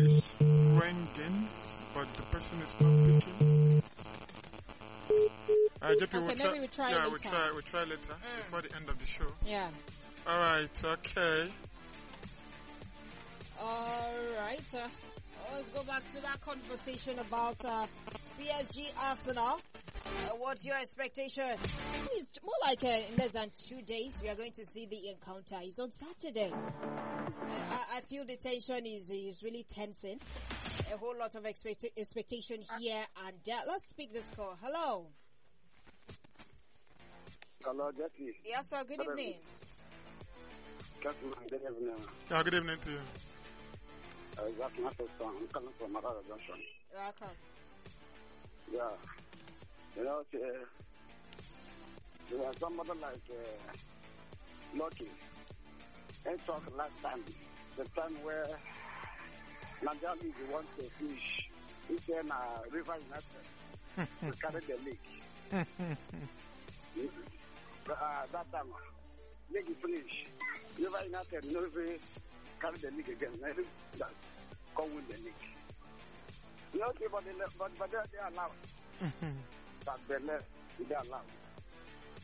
is ringing, but the person is not picking. JP, maybe we try later. We'll try later before the end of the show. Yeah. All right. Okay. All right. Let's go back to that conversation about PSG Arsenal. What's your expectation? It's more like in less than 2 days we are going to see the encounter. It's on Saturday. I feel the tension is really tensing. A whole lot of expectation here and there. Let's speak this call. Hello. Hello, Jackie. Yes, sir. Good evening. Good evening. Yeah, good evening to you. That's not a song. I'm coming from Marara Junction. Welcome. Yeah. You know, there's somebody like Lucky. They talked last time, the time where Nigeria League wants to finish. He said River United to carry the league. That time, league finish. River United never carry the league again. Never come win the league. You know, but they allowed. But they left, they allowed.